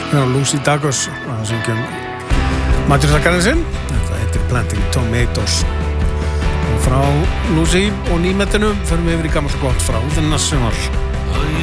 Já, Lucy Dacus að syngjum Matthew Sakkarinsen. Þetta heitir Planting Tomatoes. Og frá Lucy og nýmetinu förum við yfir í gamalt og gott frá The National.